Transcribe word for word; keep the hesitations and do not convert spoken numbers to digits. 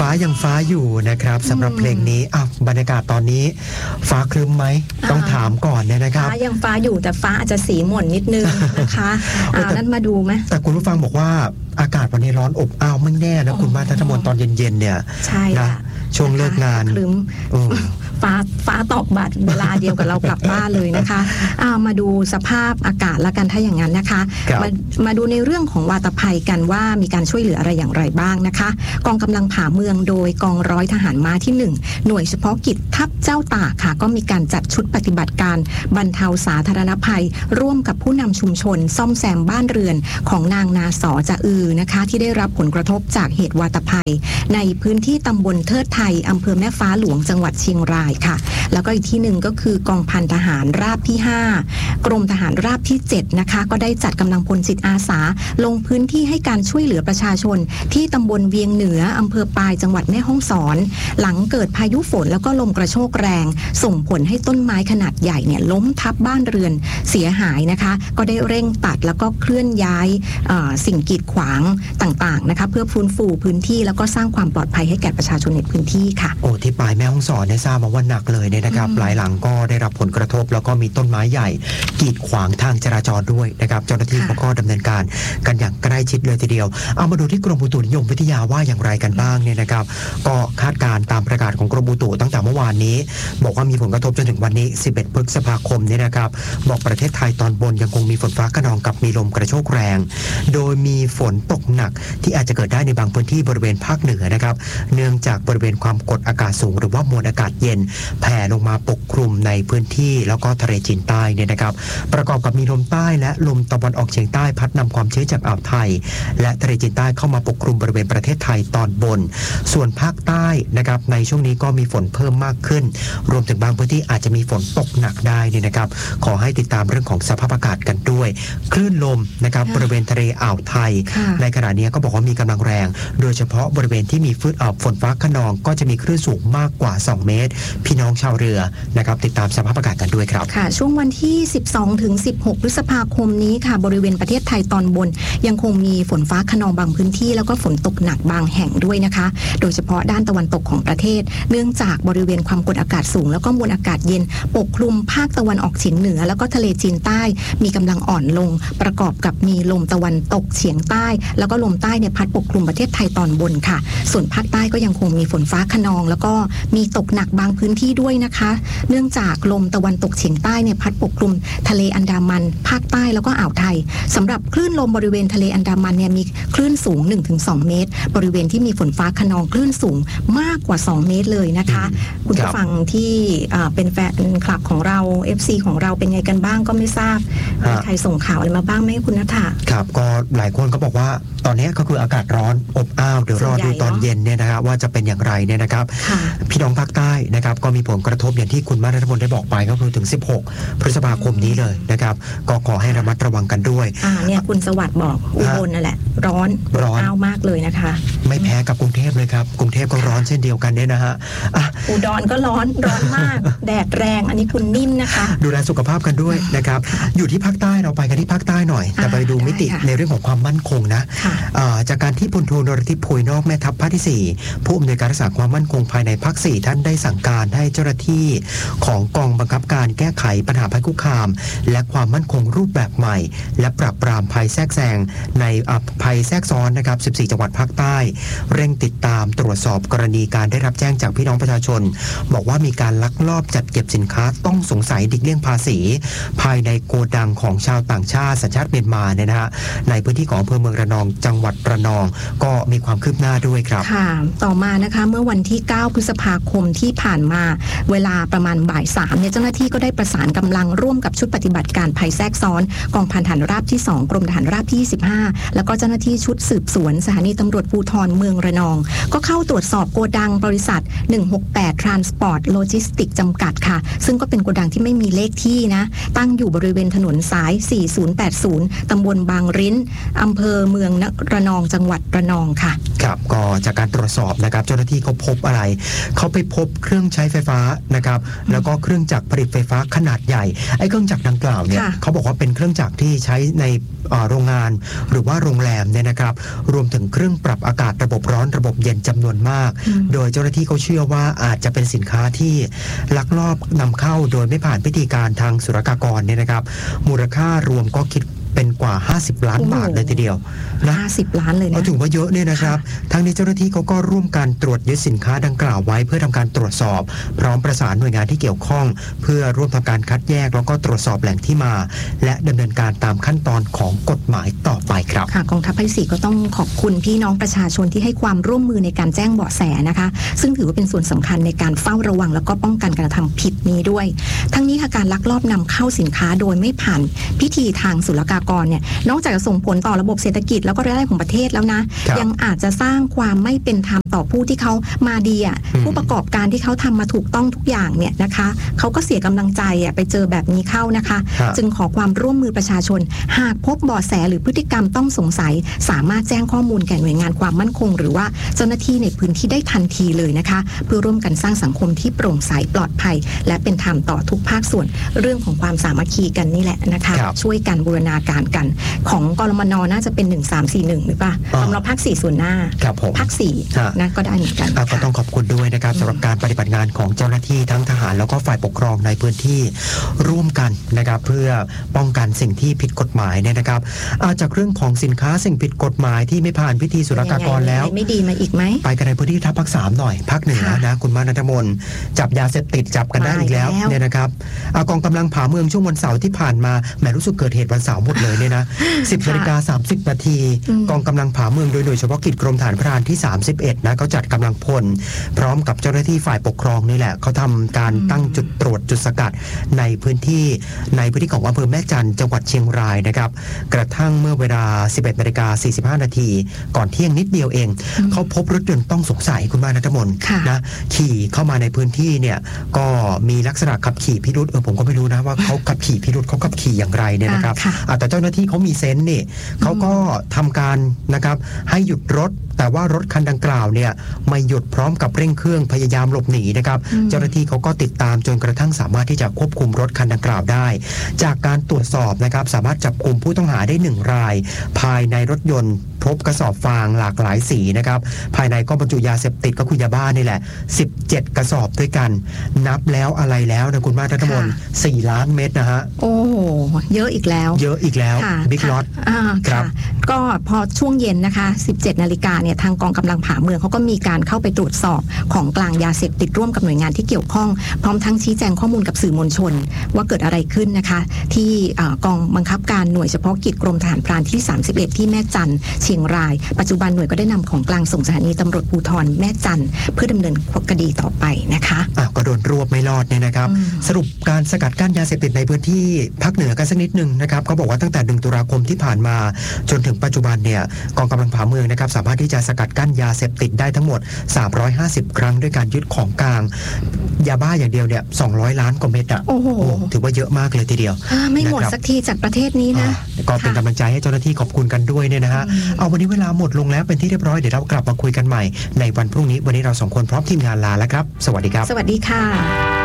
ฟ้ายังฟ้าอยู่นะครับสำหรับเพลงนี้อ่ะบรรยากาศตอนนี้ฟ้าครึ้มไหมต้องถามก่อนเนี่ยนะครับฟ้ายังฟ้าอยู่แต่ฟ้าอาจจะสีหม่นนิดนึงนะคะอ่านั้นมาดูไหมแต่คุณผู้ฟังบอกว่าอากาศวันนี้ร้อนอบอ้าวไม่แน่นะคุณมาทัศมนตอนเย็นๆเนี่ยใช่นะช่วงเลิกงานครึ้มฟ้าฟ้าตอกบัตรเวลาเดียวกับเรากลับบ้านเลยนะคะอ่ามาดูสภาพอากาศละกันถ้าอย่างนั้นนะคะมามาดูในเรื่องของวาตภัยกันว่ามีการช่วยเหลืออะไรอย่างไรบ้างนะคะกองกำลังผ่าเมืองโดยกองร้อยทหารม้าที่หนึ่งหน่วยเฉพาะกิจทัพเจ้าตากค่ะก็มีการจัดชุดปฏิบัติการบรรเทาสาธารณภัยร่วมกับผู้นำชุมชนซ่อมแซมบ้านเรือนของนางนาสอจะอือนะคะที่ได้รับผลกระทบจากเหตุวาตภัยในพื้นที่ตำบลเทิดไทยอำเภอแม่ฟ้าหลวงจังหวัดเชียงรายค่ะแล้วก็อีกที่หนึ่งก็คือกองพันทหารราบที่ห้ากรมทหารราบที่เจ็ดนะคะก็ได้จัดกำลังพลจิตอาสาลงพื้นที่ให้การช่วยเหลือประชาชนที่ตำบลเวียงเหนืออำเภอปายจังหวัดแม่ฮ่องสอนหลังเกิดพายุฝนแล้วก็ลมกระโชกแรงส่งผลให้ต้นไม้ขนาดใหญ่เนี่ยล้มทับบ้านเรือนเสียหายนะคะก็ได้เร่งตัดแล้วก็เคลื่อนย้ายสิ่งกีดขวางต่างๆนะคะเพื่อฟื้นฟูพื้นที่แล้วก็สร้างความปลอดภัยให้แก่ประชาชนในพื้นที่ค่ะโอ้ที่ปายแม่ฮ่องสอนเนี่ยทราบมาว่าหนักเลยเนี่ยนะครับหลายหลังก็ได้รับผลกระทบแล้วก็มีต้นไม้ใหญ่กีดขวางทางจราจรด้วยนะครับเจ้าหน้าที่เขาก็ดำเนินการกันอย่างใกล้ชิดเลยทีเดียวเอามาดูที่กรมอุตุนิยมวิทยาว่าอย่างไรกันบ้างเนี่ยนะครับก็คาดการณ์ตามประกาศของกรมอุตุตั้งแต่เมื่อวานนี้บอกว่ามีผลกระทบจนถึงวันนี้สิบเอ็ดพฤษภาคมเนี่ยนะครับบอกประเทศไทยตอนบนยังคงมีฝนฟ้าคะนองกับมีลมกระโชกแรงโดยมีฝนตกหนักที่อาจจะเกิดได้ในบางพื้นที่บริเวณภาคเหนือนะครับเนื่องจากบริเวณความกดอากาศสูงหรือว่ามวลอากาศเย็นแผ่ลงมาปกคลุมในพื้นที่แล้วก็ทะเลจีนใต้เนี่ยนะครับประกอบกับมีลมใต้และลมตะวันออกเฉียงใต้พัดนำความชื้นจากอ่าวไทยและทะเลจีนใต้เข้ามาปกคลุมบริเวณประเทศไทยตอนบนส่วนภาคใต้นะครับในช่วงนี้ก็มีฝนเพิ่มมากขึ้นรวมถึงบางพื้นที่อาจจะมีฝนตกหนักได้เนี่ยนะครับขอให้ติดตามเรื่องของสภาพอากาศกันด้วยคลื่นลมนะครับบริเวณทะเลอ่าวไทยในขณะนี้ก็บอกว่ามีกำลังแรงโดยเฉพาะบริเวณที่มีฝนฝนฟ้าคะนองก็จะมีคลื่นสูงมากกว่าสองเมตรพี่น้องชาวเรือนะครับติดตามสภาพอากาศกันด้วยครับค่ะช่วงวันที่สิบสองถึงสิบหกพฤษภาคมนี้ค่ะบริเวณประเทศไทยตอนบนยังคงมีฝนฟ้าคะนองบางพื้นที่แล้วก็ฝนตกหนักบางแห่งด้วยนะคะโดยเฉพาะด้านตะวันตกของประเทศเนื่องจากบริเวณความกดอากาศสูงแล้วก็มวลอากาศเย็นปกคลุมภาคตะวันออกเฉียงเหนือแล้วก็ทะเลจีนใต้มีกำลังอ่อนลงประกอบกับมีลมตะวันตกเฉียงใต้แล้วก็ลมใต้เนี่ยพัดปกคลุมประเทศไทยตอนบนค่ะส่วนภาคใต้ก็ยังคงมีฝนฟ้าคะนองแล้วก็มีตกหนักบางพื้นที่ด้วยนะคะเนื่องจากลมตะวันตกเฉียงใต้เนี่ยพัดปกคลุมทะเลอันดามันภาคใต้แล้วก็อ่าวไทยสำหรับคลื่นลมบริเวณทะเลอันดามันเนี่ยมีคลื่นสูง หนึ่งถึงสอง เมตรบริเวณที่มีฝนฟ้าคะนองคลื่นสูงมากกว่าสองเมตรเลยนะคะคุณผู้ฟังที่เป็นแฟนคลับของเรา เอฟ ซี ของเราเป็นไงกันบ้างก็ไม่ทราบมีใครส่งข่าวอะไรมาบ้างไหมคุณณัฐาครับก็หลายคนก็บอกว่าตอนนี้ก็คืออากาศร้อนอบอ้าวเดี๋ยวรอดูตอนเย็นเนี่ยนะครับว่าจะเป็นอย่างไรเนี่ยนะครับพี่น้องภาคใต้นะครับก็มีผลกระทบอย่างที่คุณมารัฐพลได้บอกไปก็คือถึงสิบหกพฤษภาคมนี้เลยนะครับก็ขอให้ระมัดระวังกันด้วยอ่าเนี่ยคุณสวัสดิ์บอกอุบลนั่นแหละร้อนร้อนอ้าวมากเลยนะคะไม่แพ้กับกรุงเทพเลยครับกรุงเทพก็ร้อนเช่นเดียวกันเนี่ยนะฮะอุดรก็ร้อนร้อนมากแดดแรงอันนี้คุณนิ่มนะคะดูแลสุขภาพกันด้วยนะครับอยู่ที่ภาคใต้เราไปกันที่ภาคใต้หน่อยแต่ไปดูมิติในเรื่องของความมั่นคงนะจากการที่พลโทนรทิพย์โพยนอกแม่ทัพภาคที่สี่ผู้อำนวยการรักษาความมั่นคงภายในภาคสี่ท่านได้สั่งการให้เจ้าหน้าที่ของกองบังคับการแก้ไขปัญหาภัยคุกคามและความมั่นคงรูปแบบใหม่และปราบปรามภัยแทรกแซงในภัยแทรกซ้อนนะครับสิบสี่จังหวัดภาคใต้เร่งติดตามตรวจสอบกรณีการได้รับแจ้งจากพี่น้องประชาชนบอกว่ามีการลักลอบจัดเก็บสินค้าต้องสงสัยดิกเลี่ยงภาษีภายในโกดังของชาวต่างชาติสัญชาติเมียนมาเนี่ยนะฮะในพื้นที่ของอำเภอเมืองระนองจังหวัดระนองก็มีความคืบหน้าด้วยครับค่ะต่อมานะคะเมื่อวันที่เก้าพฤษภาคมที่ผ่านมาเวลาประมาณบ่ายสามเนี่ยเจ้าหน้าที่ก็ได้ประสานกำลังร่วมกับชุดปฏิบัติการภัยแทรกซ้อนกองพันทหารราบที่สองกรมทหารราบที่ยี่สิบห้าแล้วก็เจ้าหน้าที่ชุดสืบสวนสถานีตำรวจภูธรเมืองระนองก็เข้าตรวจสอบโกดังบริษัทหนึ่งหกแปด Transport Logistics จำกัดค่ะซึ่งก็เป็นโกดังที่ไม่มีเลขที่นะตั้งอยู่บริเวณถนนสายสี่ศูนย์แปดศูนย์ตำบลบางริ้นอำเภอเมืองระนองจังหวัดระนองค่ะครับก็จากการตรวจสอบนะครับเจ้าหน้าที่เขาพบอะไรเขาไปพบเครื่องใช้ไฟฟ้านะครับแล้วก็เครื่องจักรผลิตไฟฟ้าขนาดใหญ่ไอ้เครื่องจักรดังกล่าวเนี่ยเขาบอกว่าเป็นเครื่องจักรที่ใช้ในโรงงานหรือว่าโรงแรมเนี่ยนะครับรวมถึงเครื่องปรับอากาศระบบร้อนระบบเย็นจำนวนมากโดยเจ้าหน้าที่เขาเชื่อว่าอาจจะเป็นสินค้าที่ลักลอบนำเข้าโดยไม่ผ่านพิธีการทางศุลกากรเนี่ยนะครับมูลค่ารวมก็คิดเป็นกว่าห้าสิบล้านบาทเลยทีเดียวนะห้าสิบล้านเลยนะก็ถือว่าเยอะเนี่ยนะครับทั้งนี้เจ้าหน้าที่เขาก็ร่วมกันตรวจยึดสินค้าดังกล่าวไว้เพื่อทำการตรวจสอบพร้อมประสานหน่วยงานที่เกี่ยวข้องเพื่อร่วมทำการคัดแยกแล้วก็ตรวจสอบแหล่งที่มาและดำเนินการตามขั้นตอนของกฎหมายต่อไปครับค่ะกองทัพภาคที่สี่ก็ต้องขอบคุณพี่น้องประชาชนที่ให้ความร่วมมือในการแจ้งเบาะแสนะคะซึ่งถือว่าเป็นส่วนสำคัญในการเฝ้าระวังแล้วก็ป้องกันการกระทำผิดนี้ด้วยทั้งนี้ค่ะการลักลอบนำเข้าสินค้าโดยไม่ผ่านพิธีทางศุลกากรเนี่ยนอกจากจะส่งผลต่อระบบเศรษฐกิจแล้วก็รายได้ของประเทศแล้วนะยังอาจจะสร้างความไม่เป็นธรรมต่อผู้ที่เขามาดีอ่ะผู้ประกอบการที่เขาทำมาถูกต้องทุกอย่างเนี่ยนะคะเขาก็เสียกำลังใจอ่ะไปเจอแบบนี้เข้านะคะจึงขอความร่วมมือประชาชนหากพบเบาะแสหรือพฤติกรรมต้องสงสัยสามารถแจ้งข้อมูลแก่หน่วยงานความมั่นคงหรือว่าเจ้าหน้าที่ในพื้นที่ได้ทันทีเลยนะคะเพื่อร่วมกันสร้างสังคมที่โปร่งใสปลอดภัยและเป็นธรรมต่อทุกภาคส่วนเรื่องของความสามัคคีกันนี่แหละนะคะช่วยกันบูรณาการกันของกรมน.น่าจะเป็นหนึ่งสามสี่หนึ่งหรือเปล่าสำหรับภาคสี่ส่วนหน้าภาคสี่นะก็ได้เหมือนกันก็ต้องขอบคุณด้วยนะครับสำหรับการปฏิบัติงานของเจ้าหน้าที่ทั้งทหารแล้วก็ฝ่ายปกครองในพื้นที่ร่วมกันนะครับเพื่อป้องกันสิ่งที่ผิดกฎหมายเนี่ยนะครับจากเรื่องของสินค้าสิ่งผิดกฎหมายที่ไม่ผ่านพิธีศุลกากรแล้วไม่ดีมาอีกไหมไปกันในพื้นที่ทัพภาคสามหน่อยภาคเหนือนะคุณมานันทมนจับยาเสพติดจับกันได้อีกแล้วเนี่ยนะครับกองกำลังผาเมืองช่วงวันเสาร์ที่ผ่านมาแหมรู้สึกเกิดเหตุวันเสาร์หมดเลยเนี่ยนะสิบนาฬิกาสามสิบนาทีกองกำลังผาเมืองโดยหน่วยเฉพาะกิจกรมฐานพรานที่สามสิบเอ็ดนะเขาจัดกำลังพลพร้อมกับเจ้าหน้าที่ฝ่ายปกครองนี่แหละเขาทำการตั้งจุดตรวจจุดสกัดในพื้นที่ในพื้นที่ของอำเภอแม่จันทร์จังหวัดเชียงรายนะครับกระทั่งเมื่อเวลา สิบเอ็ดนาฬิกาสี่สิบห้านาทีก่อนเที่ยงนิดเดียวเองเขาพบรถยนต์ต้องสงสัยคุณมานัทมนนะขี่เข้ามาในพื้นที่เนี่ยก็มีลักษณะขับขี่พิรุธเออผมก็ไม่รู้นะว่าเขาขับขี่พิรุธเขาขับขี่อย่างไรเนี่ยนะครับแต่เจ้าหน้าที่เขามีเซนส์นี่เขาก็ทำการนะครับให้หยุดรถแต่ว่ารถคันดังกล่าวเนี่ยไม่หยุดพร้อมกับเร่งเครื่องพยายามหลบหนีนะครับเจ้าหน้าที่เขาก็ติดตามจนกระทั่งสามารถที่จะควบคุมรถคันดังกล่าวได้จากการตรวจสอบนะครับสามารถจับกุมผู้ต้องหาได้หนึ่งรายภายในรถยนต์พบกระสอบฟางหลากหลายสีนะครับภายในก็บรรจุยาเสพติดก็คือยาบ้านี่แหละสิบเจ็ดกระสอบด้วยกันนับแล้วอะไรแล้วนะคุณมาทัตมนสี่ล้านเม็ดนะฮะโอ้เยอะอีกแล้วเยอะอีกแล้วบิ๊กล็อตครับก็พอช่วงเย็นนะคะสิบเจ็ดนาฬิกาเนี่ยทางกองกำลังผาเมืองเขาก็มีการเข้าไปตรวจสอบของกลางยาเสพติดร่วมกับหน่วยงานที่เกี่ยวข้องพร้อมทั้งชี้แจงข้อมูลกับสื่อมวลชนว่าเกิดอะไรขึ้นนะคะที่กองบังคับการหน่วยเฉพาะกิจกรมทหารพรานที่สามสิบเอ็ดที่แม่จันทร์เชียงรายปัจจุบันหน่วยก็ได้นำของกลางส่งสถานีตำรวจภูธรแม่จันทร์เพื่อดำเนินคดีต่อไปนะคะอ่ะก็โดนรวบไม่รอดเนี่ยนะครับสรุปการสกัดกั้นยาเสพติดในพื้นที่ภาคเหนือกันสักนิดนึงนะครับเขาบอกว่าตั้งแต่หนึ่งตุลาคมที่ผ่านมาจนถึงปัจจุบันเนี่ยกองกำลังผาเมืองนะครับสามารถที่จะสกัดกั้นยาเสพติดได้ทั้งหมดสามร้อยห้าสิบครั้งด้วยการยึดของกลางยาบ้าอย่างเดียวเนี่ยสองร้อยล้านกว่าเม็ดอ่ะโอ้โหถือว่าเยอะมากเลยทีเดียวไม่หมดสักทีจากประเทศนี้นะก็เป็นกำลังใจให้เจ้าหน้าที่ขอบคุณกันด้วยเนี่ยนะฮะเอาวันนี้เวลาหมดลงแล้วเป็นที่เรียบร้อยเดี๋ยวเรากลับมาคุยกันใหม่ในวันพรุ่งนี้วันนี้เราสองคนพร้อมทีมงานลาแล้วครับสวัสดีครับสวัสดีค่ะ